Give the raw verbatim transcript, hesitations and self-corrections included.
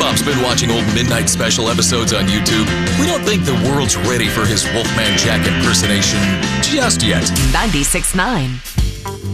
Bob's been watching old Midnight Special episodes on YouTube. We don't think the world's ready for his Wolfman Jack impersonation just yet. ninety-six point nine